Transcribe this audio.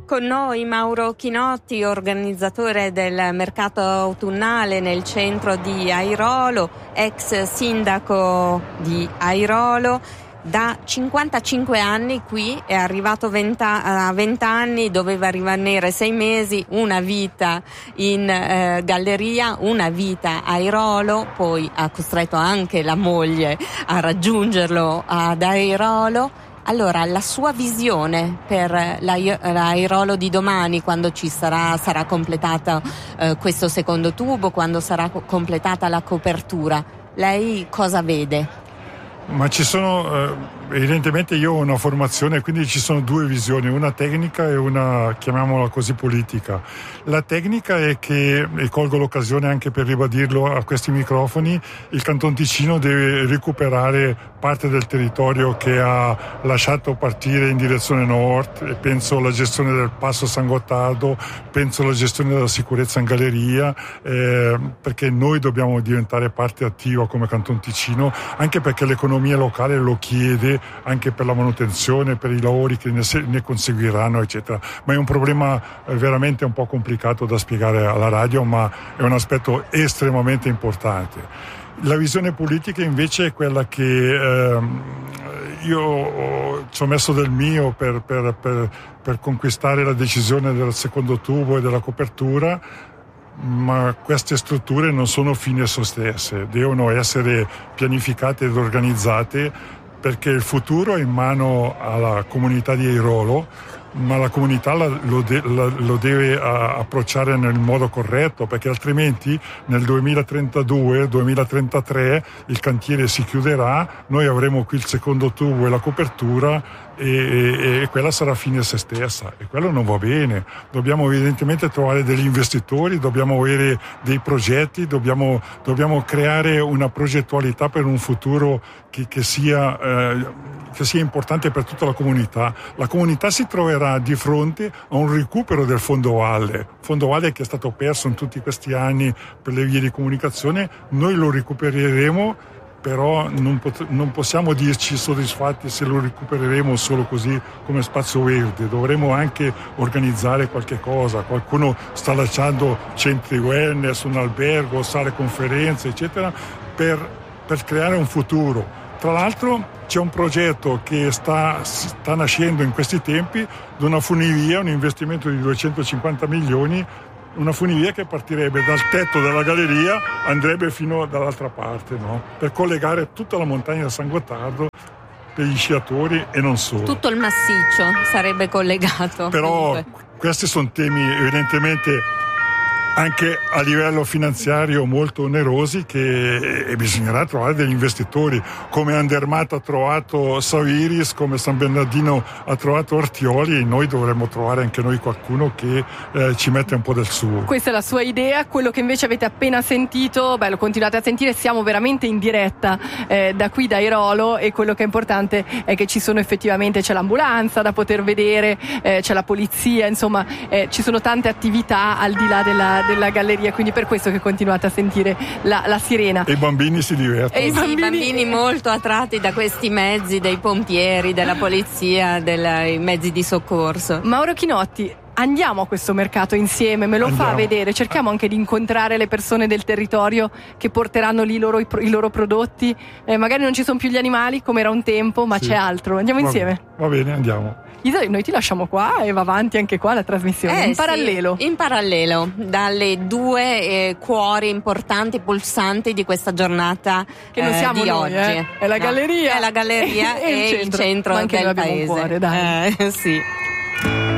Con noi Mauro Chinotti, organizzatore del mercato autunnale nel centro di Airolo, ex sindaco di Airolo. Da 55 anni qui, è arrivato a 20 anni, doveva rimanere 6 mesi, una vita in galleria, una vita a Airolo, poi ha costretto anche la moglie a raggiungerlo ad Airolo. Allora, la sua visione per l'Airolo di domani, quando sarà completato questo secondo tubo, quando sarà completata la copertura, lei cosa vede? Ma ci sono, evidentemente io ho una formazione, quindi ci sono due visioni, una tecnica e una, chiamiamola così, politica. La tecnica è che, e colgo l'occasione anche per ribadirlo a questi microfoni, il Canton Ticino deve recuperare parte del territorio che ha lasciato partire in direzione nord, e penso alla gestione del Passo San Gottardo, penso alla gestione della sicurezza in galleria, perché noi dobbiamo diventare parte attiva come Canton Ticino, anche perché l'economia locale lo chiede, anche per la manutenzione, per i lavori che ne conseguiranno, eccetera. Ma è un problema veramente un po' complicato da spiegare alla radio, ma è un aspetto estremamente importante. La visione politica invece è quella che io ci ho messo del mio per conquistare la decisione del secondo tubo e della copertura, ma queste strutture non sono fine a se stesse, devono essere pianificate ed organizzate, perché il futuro è in mano alla comunità di Airolo, ma la comunità lo deve approcciare nel modo corretto, perché altrimenti nel 2032-2033 il cantiere si chiuderà, noi avremo qui il secondo tubo e la copertura, e quella sarà fine a se stessa, e quello non va bene. Dobbiamo evidentemente trovare degli investitori, dobbiamo avere dei progetti, dobbiamo creare una progettualità per un futuro che sia importante per tutta la comunità. La comunità si troverà di fronte a un recupero del fondo valle che è stato perso in tutti questi anni per le vie di comunicazione. Noi lo recupereremo, però non possiamo dirci soddisfatti se lo recupereremo solo così come spazio verde. Dovremo anche organizzare qualche cosa. Qualcuno sta lasciando centri wellness, un albergo, sale conferenze, eccetera, per creare un futuro. Tra l'altro c'è un progetto che sta nascendo in questi tempi di una funivia, un investimento di 250 milioni, una funivia che partirebbe dal tetto della galleria, andrebbe fino dall'altra parte, no? Per collegare tutta la montagna San Gottardo per gli sciatori e non solo. Tutto il massiccio sarebbe collegato. Però questi sono temi evidentemente anche a livello finanziario molto onerosi, e bisognerà trovare degli investitori, come Andermatt ha trovato Saviris, come San Bernardino ha trovato Artioli, e noi dovremmo trovare anche noi qualcuno che ci mette un po' del suo. Questa è la sua idea. Quello che invece avete appena sentito, lo continuate a sentire, siamo veramente in diretta da qui da Airolo, e quello che è importante è che ci sono effettivamente, c'è l'ambulanza da poter vedere, c'è la polizia, insomma ci sono tante attività al di là della galleria, quindi per questo che continuate a sentire la sirena. E i bambini si divertono. I bambini molto attratti da questi mezzi, dei pompieri, della polizia, dei mezzi di soccorso. Mauro Chinotti, andiamo a questo mercato insieme, me lo fa vedere, cerchiamo anche di incontrare le persone del territorio che porteranno lì i loro prodotti, magari non ci sono più gli animali come era un tempo, ma c'è altro. Andiamo insieme? Va bene, andiamo. Isa, noi ti lasciamo qua e va avanti anche qua la trasmissione in parallelo. Sì, in parallelo, dalle due cuori importanti, pulsanti di questa giornata che non siamo di noi, oggi. È la galleria. È la galleria e il centro ma anche del noi abbiamo paese. Un cuore, dai. Sì.